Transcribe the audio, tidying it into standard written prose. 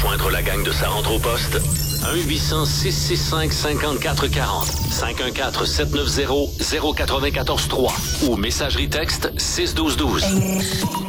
rejoindre la gang de Sa rentre au poste? 1-800-665-5440. 514-790-0943. Ou messagerie texte 61212.